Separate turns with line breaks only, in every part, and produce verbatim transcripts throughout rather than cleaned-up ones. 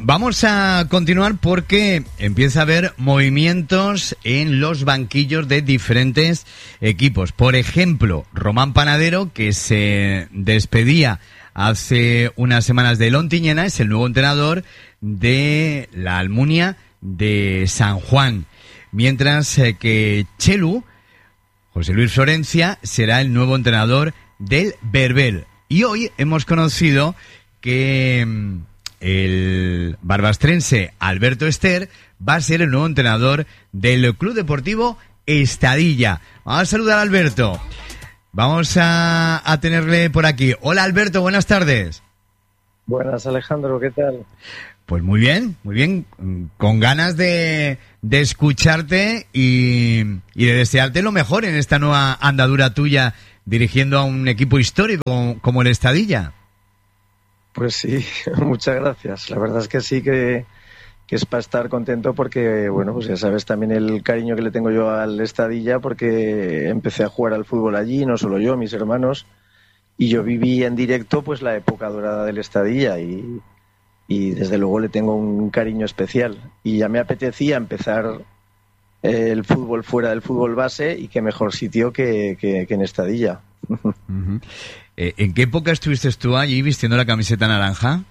Vamos a continuar porque empieza a haber movimientos en los banquillos de diferentes equipos. Por ejemplo, Román Panadero, que se despedía hace unas semanas de Lontiñena, es el nuevo entrenador de la Almunia de San Juan. Mientras que Chelu, José Luis Florencia, será el nuevo entrenador del Berbel. Y hoy hemos conocido que el barbastrense Alberto Ester va a ser el nuevo entrenador del Club Deportivo Estadilla. Vamos a saludar a Alberto. Vamos a, a tenerle por aquí. Hola Alberto, buenas tardes.
Buenas Alejandro, ¿qué tal?
Pues muy bien, muy bien, con ganas de, de escucharte y, y de desearte lo mejor en esta nueva andadura tuya dirigiendo a un equipo histórico como, como el Estadilla.
Pues sí, muchas gracias. La verdad es que sí que, que es para estar contento porque, bueno, pues ya sabes también el cariño que le tengo yo al Estadilla porque empecé a jugar al fútbol allí, no solo yo, mis hermanos, y yo viví en directo pues la época dorada del Estadilla y... y desde luego le tengo un cariño especial. Y ya me apetecía empezar el fútbol fuera del fútbol base y qué mejor sitio que, que, que en Estadilla.
Uh-huh. eh, ¿En qué época estuviste tú allí vistiendo la camiseta naranja?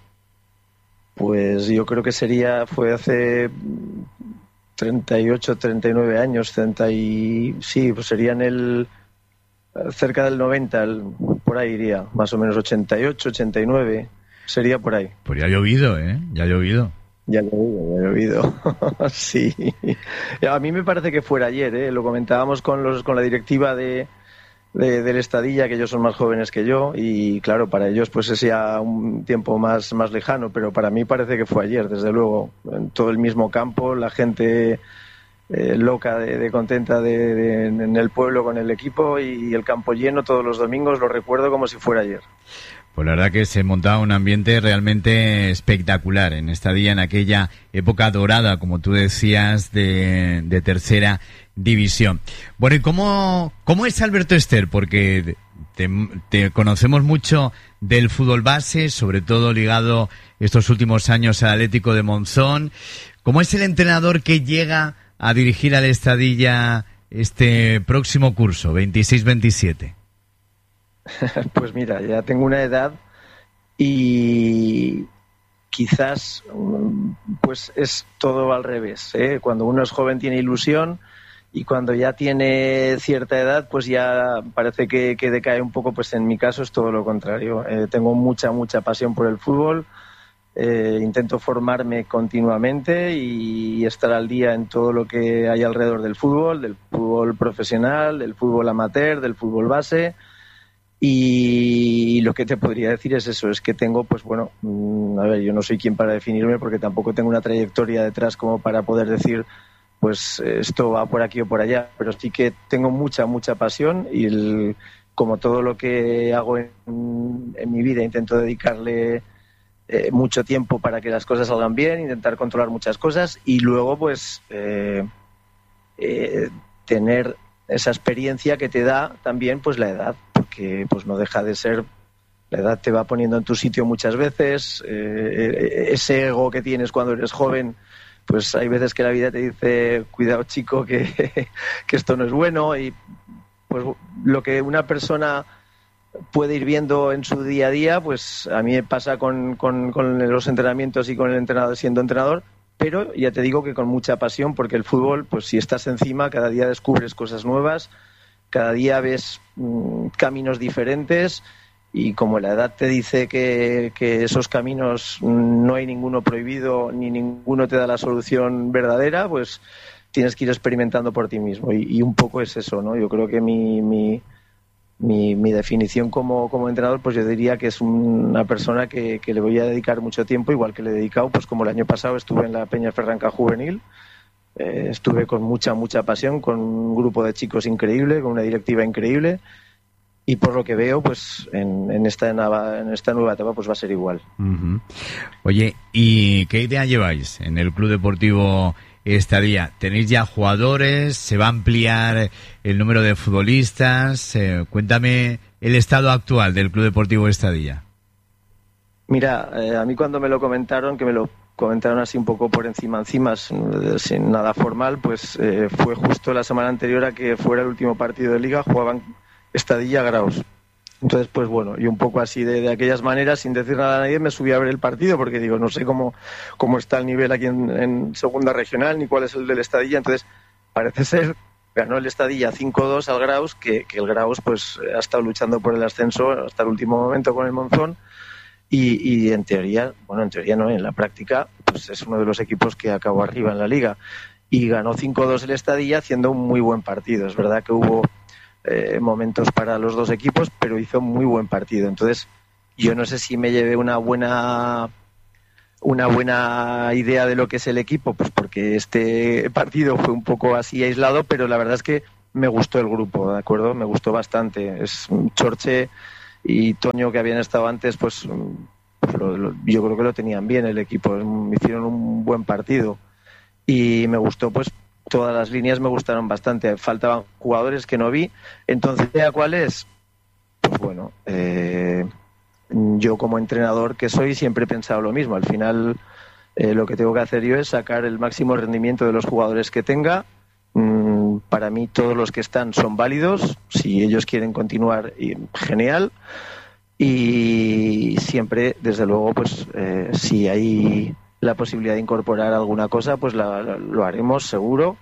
Pues yo creo que sería, fue hace treinta y ocho, treinta y nueve años, treinta y sí, pues sería en el cerca del noventa, el, por ahí iría, más o menos ochenta y ocho, ochenta y nueve. Sería por ahí.
Pues ya ha llovido, ¿eh? Ya ha llovido.
Ya ha llovido, ya ha llovido. Sí. A mí me parece que fuera ayer, ¿eh? Lo comentábamos con los con la directiva de, de del Estadilla, que ellos son más jóvenes que yo, y claro, para ellos pues es ya un tiempo más, más lejano, pero para mí parece que fue ayer, desde luego. En todo el mismo campo, la gente eh, loca de, de contenta de, de, en el pueblo con el equipo y el campo lleno todos los domingos, lo recuerdo como si fuera ayer.
Pues la verdad que se montaba un ambiente realmente espectacular en Estadilla, en aquella época dorada, como tú decías, de, de tercera división. Bueno, ¿y cómo, cómo es Alberto Ester? Porque te, te conocemos mucho del fútbol base, sobre todo ligado estos últimos años al Atlético de Monzón. ¿Cómo es el entrenador que llega a dirigir al Estadilla este próximo curso, veintiséis veintisiete?
Pues mira, ya tengo una edad y quizás pues es todo al revés, ¿eh? Cuando uno es joven tiene ilusión y cuando ya tiene cierta edad pues ya parece que, que decae un poco. Pues en mi caso es todo lo contrario. Eh, tengo mucha, mucha pasión por el fútbol, eh, intento formarme continuamente y estar al día en todo lo que hay alrededor del fútbol, del fútbol profesional, del fútbol amateur, del fútbol base. Y lo que te podría decir es eso, es que tengo, pues bueno, a ver, yo no soy quien para definirme porque tampoco tengo una trayectoria detrás como para poder decir, pues esto va por aquí o por allá, pero sí que tengo mucha, mucha pasión y el, como todo lo que hago en, en mi vida intento dedicarle eh, mucho tiempo para que las cosas salgan bien, intentar controlar muchas cosas y luego pues eh, eh, tener esa experiencia que te da también pues la edad, porque pues no deja de ser, la edad te va poniendo en tu sitio muchas veces, eh, ese ego que tienes cuando eres joven, pues hay veces que la vida te dice cuidado chico que, que esto no es bueno y pues lo que una persona puede ir viendo en su día a día, pues a mí me pasa con, con, con los entrenamientos y con el entrenador siendo entrenador. Pero ya te digo que con mucha pasión, porque el fútbol, pues si estás encima, cada día descubres cosas nuevas, cada día ves mmm, caminos diferentes y como la edad te dice que, que esos caminos no hay ninguno prohibido ni ninguno te da la solución verdadera, pues tienes que ir experimentando por ti mismo y, y un poco es eso, ¿no? Yo creo que mi... mi Mi, mi definición como, como entrenador, pues yo diría que es una persona que, que le voy a dedicar mucho tiempo, igual que le he dedicado, pues como el año pasado estuve en la Peñaferranca Juvenil, eh, estuve con mucha, mucha pasión, con un grupo de chicos increíble, con una directiva increíble, y por lo que veo, pues en, en, esta, nueva, en esta nueva etapa pues va a ser igual.
Uh-huh. Oye, ¿y qué idea lleváis en el Club Deportivo Estadilla? ¿Tenéis ya jugadores? ¿Se va a ampliar el número de futbolistas? Eh, cuéntame el estado actual del Club Deportivo Estadilla.
Mira, eh, a mí cuando me lo comentaron, que me lo comentaron así un poco por encima encima sin, sin nada formal, pues eh, fue justo la semana anterior a que fuera el último partido de Liga, jugaban Estadilla Graus. Entonces, pues bueno, y un poco así de, de aquellas maneras, sin decir nada a nadie, me subí a ver el partido porque digo, no sé cómo, cómo está el nivel aquí en, en segunda regional, ni cuál es el del Estadilla. Entonces, parece ser, ganó el Estadilla cinco dos al Graus, que, que el Graus pues ha estado luchando por el ascenso hasta el último momento con el Monzón. Y, y en teoría, bueno, en teoría no, en la práctica, pues es uno de los equipos que acabó arriba en la liga. Y ganó cinco dos el Estadilla haciendo un muy buen partido. Es verdad que hubo eh, momentos para los dos equipos, pero hizo muy buen partido. Entonces, yo no sé si me llevé una buena una buena idea de lo que es el equipo, pues porque este partido fue un poco así aislado, pero la verdad es que me gustó el grupo, ¿de acuerdo? Me gustó bastante. Es Chorche y Toño, que habían estado antes, pues, pues lo, lo, yo creo que lo tenían bien el equipo, hicieron un buen partido y me gustó, pues todas las líneas me gustaron bastante. Faltaban jugadores que no vi, entonces ¿a cuál es? Pues bueno, eh, yo como entrenador que soy siempre he pensado lo mismo. Al final eh, lo que tengo que hacer yo es sacar el máximo rendimiento de los jugadores que tenga. Mm, para mí todos los que están son válidos, si ellos quieren continuar, genial, y siempre, desde luego, pues eh, si hay la posibilidad de incorporar alguna cosa, pues la, la, lo haremos seguro.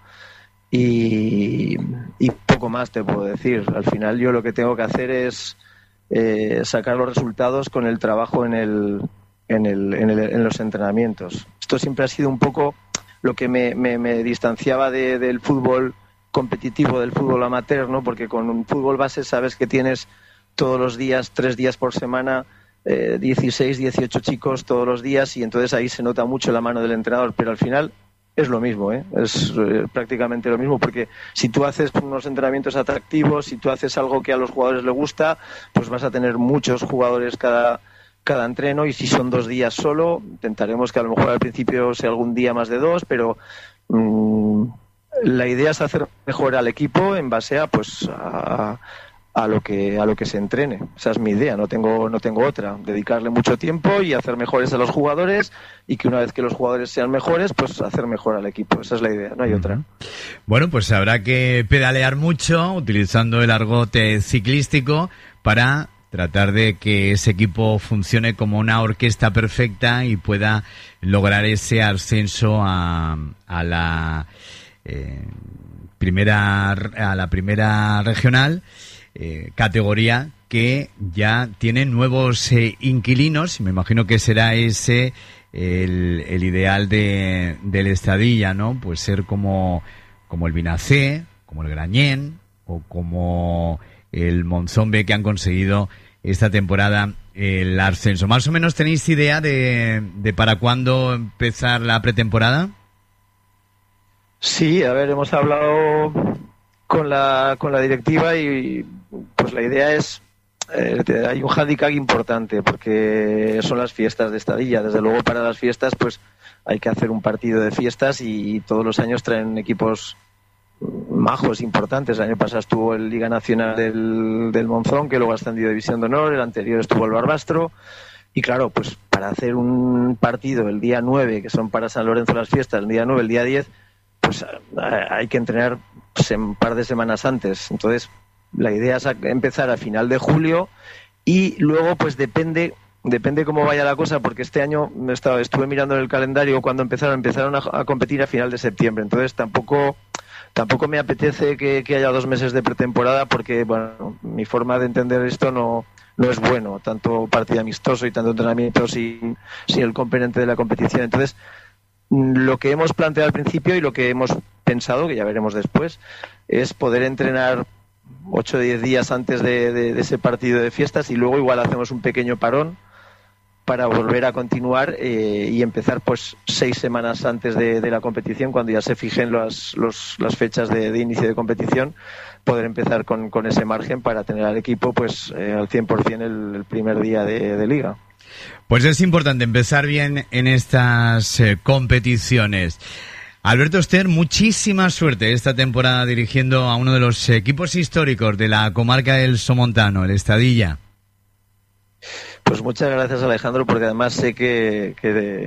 Y, y poco más te puedo decir. Al final yo lo que tengo que hacer es eh, sacar los resultados con el trabajo en el, en, el, en, el, en los entrenamientos. Esto siempre ha sido un poco lo que me, me, me distanciaba de, del fútbol competitivo, del fútbol amateur, ¿no? Porque con un fútbol base sabes que tienes todos los días, tres días por semana, eh, dieciséis, dieciocho chicos todos los días, y entonces ahí se nota mucho la mano del entrenador, pero al final es lo mismo, ¿eh? Es eh, prácticamente lo mismo, porque si tú haces unos entrenamientos atractivos, si tú haces algo que a los jugadores les gusta, pues vas a tener muchos jugadores cada cada entreno, y si son dos días solo, intentaremos que a lo mejor al principio sea algún día más de dos, pero mmm, la idea es hacer mejor al equipo en base a pues a, a lo que a lo que se entrene. Esa es mi idea, no tengo no tengo otra, dedicarle mucho tiempo y hacer mejores a los jugadores, y que una vez que los jugadores sean mejores, pues hacer mejor al equipo. Esa es la idea, no hay uh-huh. otra.
Bueno, pues habrá que pedalear mucho utilizando el argot ciclístico para tratar de que ese equipo funcione como una orquesta perfecta y pueda lograr ese ascenso a, a la eh, primera a la primera regional, eh, categoría que ya tiene nuevos eh, inquilinos. Me imagino que será ese el, el ideal de del Estadilla, ¿no? Pues ser como como el Vinacé, como el Grañén o como el Monzón B, que han conseguido esta temporada el ascenso. ¿Más o menos tenéis idea de, de para cuándo empezar la pretemporada?
Sí, a ver, hemos hablado con la con la directiva y pues la idea es, eh, hay un hándicap importante porque son las fiestas de Estadilla. Desde luego para las fiestas pues hay que hacer un partido de fiestas, y, y todos los años traen equipos majos importantes. El año pasado estuvo el Liga Nacional del, del Monzón, que luego ha ascendido a División de Honor. El anterior estuvo el Barbastro, y claro, pues para hacer un partido el día nueve, que son para San Lorenzo las fiestas, el día nueve, el día diez, pues hay que entrenar un par de semanas antes. Entonces la idea es empezar a final de julio, y luego pues depende depende cómo vaya la cosa, porque este año me estaba, estuve mirando en el calendario cuando empezaron empezaron a, a competir a final de septiembre. Entonces tampoco Tampoco me apetece que, que haya dos meses de pretemporada, porque bueno, mi forma de entender esto no, no es bueno, tanto partido amistoso y tanto entrenamiento sin, sin el componente de la competición. Entonces, lo que hemos planteado al principio y lo que hemos pensado, que ya veremos después, es poder entrenar ocho o diez días antes de, de, de ese partido de fiestas, y luego igual hacemos un pequeño parón para volver a continuar eh, y empezar pues seis semanas antes de, de la competición, cuando ya se fijen las, los, las fechas de, de inicio de competición, poder empezar con, con ese margen para tener al equipo pues eh, al cien por ciento el, el primer día de, de liga.
Pues es importante empezar bien en estas eh, competiciones. Alberto Oster, muchísima suerte esta temporada dirigiendo a uno de los equipos históricos de la comarca del Somontano, el Estadilla.
Pues muchas gracias, Alejandro, porque además sé que, que,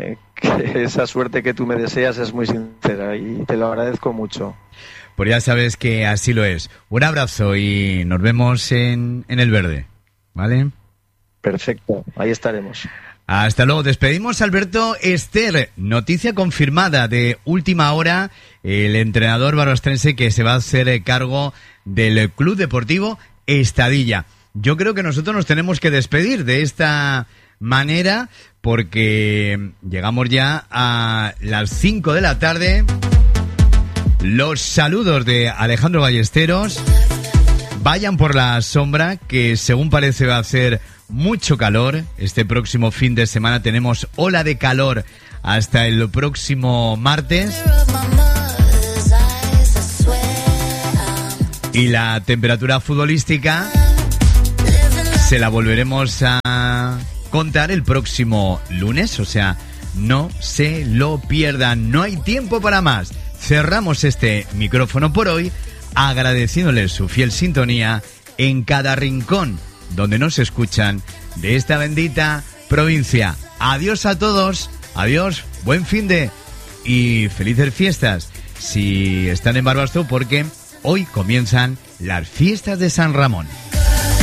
que esa suerte que tú me deseas es muy sincera y te lo agradezco mucho.
Pues ya sabes que así lo es. Un abrazo y nos vemos en, en el verde, ¿vale?
Perfecto, ahí estaremos.
Hasta luego. Despedimos a Alberto Ester. Noticia confirmada de última hora. El entrenador barbastrense que se va a hacer cargo del Club Deportivo Estadilla. Yo creo que nosotros nos tenemos que despedir de esta manera porque llegamos ya a las cinco de la tarde. Los saludos de Alejandro Ballesteros. Vayan por la sombra, que según parece va a hacer mucho calor. Este próximo fin de semana tenemos ola de calor hasta el próximo martes. Y la temperatura futbolística se la volveremos a contar el próximo lunes. O sea, no se lo pierdan. No hay tiempo para más. Cerramos este micrófono por hoy, agradeciéndoles su fiel sintonía en cada rincón donde nos escuchan de esta bendita provincia. Adiós a todos, adiós, buen finde y felices fiestas si están en Barbastro, porque hoy comienzan las fiestas de San Ramón.